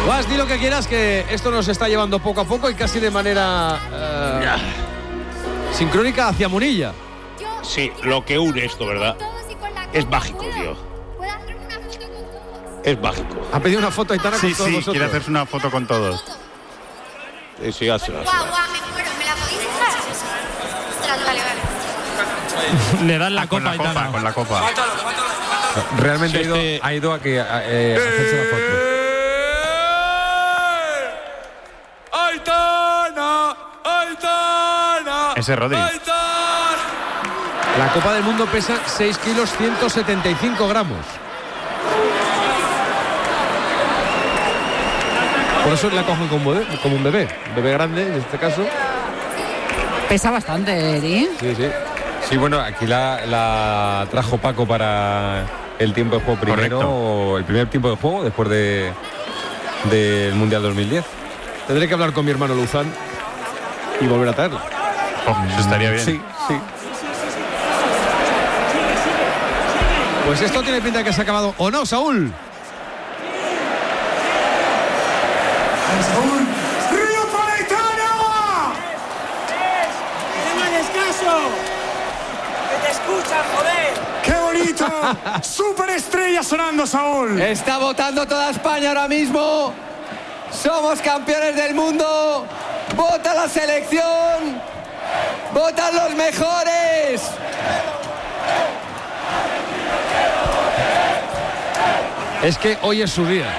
Guas, di lo que quieras, que esto nos está llevando poco a poco y casi de manera sincrónica hacia Munilla. Sí, lo que une esto, ¿verdad? Es mágico, tío. Es mágico. Ha pedido una foto Aitana con todos vosotros. Quiere hacerse una foto con todos. Sí, hazla. ¿Me la podéis dejar? Vale. Le dan la con copa, Aitana. Con la copa. Realmente Sí, ha ido a que hacerse la foto. ¡Aitana! Ese es Rodri. La Copa del Mundo pesa 6 kilos 175 gramos. Por eso la cogen como un bebé grande en este caso. Pesa bastante, Eri. Sí. Sí, bueno, aquí la trajo Paco para el tiempo de juego primero, o el primer tiempo de juego después del Mundial 2010. Tendré que hablar con mi hermano Luzán y volver a traerla. Eso estaría bien. Sí. Pues esto tiene pinta de que se ha acabado. ¿O no, Saúl? ¡Río para Aitana! ¡No me hagas caso! ¡Que te escuchan, joder! ¡Qué bonito! ¡Superestrella sonando, Saúl! Está votando toda España ahora mismo. Somos campeones del mundo. Vota la selección. Votan los mejores. Es que hoy es su día.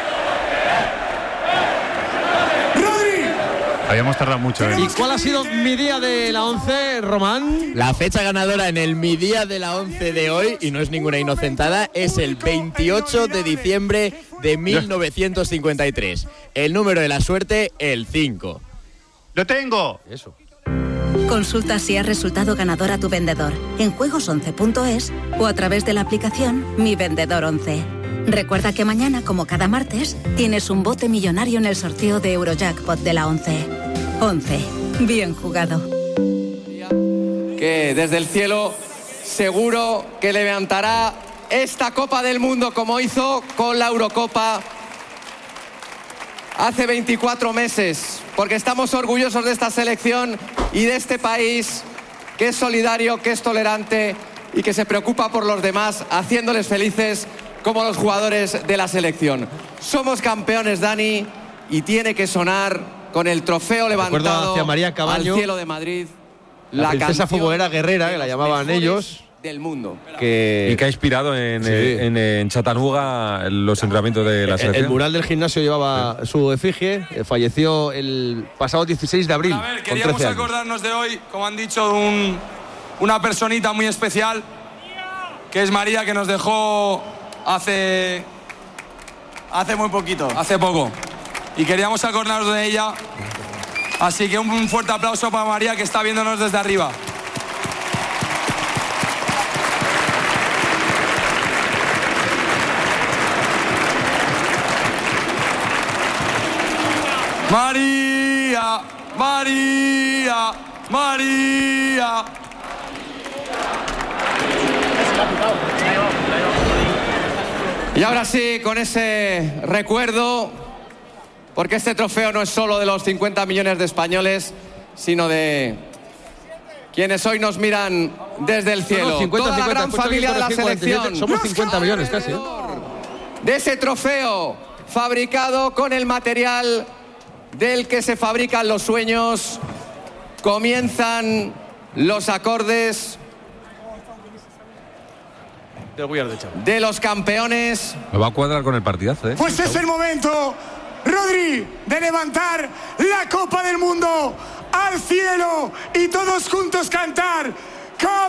Habíamos tardado mucho. ¿Y cuál ha sido mi día de la 11, Román? La fecha ganadora en el mi día de la 11 de hoy, y no es ninguna inocentada, es el 28 de diciembre de 1953. El número de la suerte, el 5. ¡Lo tengo! Eso. Consulta si has resultado ganador a tu vendedor en juegos11.es o a través de la aplicación Mi Vendedor 11. Recuerda que mañana, como cada martes, tienes un bote millonario en el sorteo de Eurojackpot de la 11. 11. Bien jugado. Que desde el cielo seguro que levantará esta Copa del Mundo como hizo con la Eurocopa hace 24 meses, porque estamos orgullosos de esta selección y de este país que es solidario, que es tolerante y que se preocupa por los demás, haciéndoles felices como los jugadores de la selección. Somos campeones, Dani, y tiene que sonar con el trofeo levantado hacia María Cabaño, al cielo de Madrid. La princesa futbolera guerrera, que la llamaban ellos. Del mundo. Y que ha inspirado en Chattanooga los entrenamientos de la selección. El mural del gimnasio llevaba su efigie. Falleció el pasado 16 de abril. A ver, queríamos acordarnos de hoy, como han dicho, una personita muy especial, que es María, que nos dejó hace muy poquito. Hace poco. Y queríamos acordarnos de ella. Así que un fuerte aplauso para María, que está viéndonos desde arriba. María, María, María. Y ahora sí, con ese recuerdo, porque este trofeo no es solo de los 50 millones de españoles, sino de quienes hoy nos miran desde el cielo. No, 50, toda la gran familia de la 47, selección. Somos 50 millones casi. De ese trofeo fabricado con el material del que se fabrican los sueños, comienzan los acordes de los campeones. Me va a cuadrar con el partidazo, ¿eh? Pues es el momento, Rodri, de levantar la Copa del Mundo al cielo y todos juntos cantar.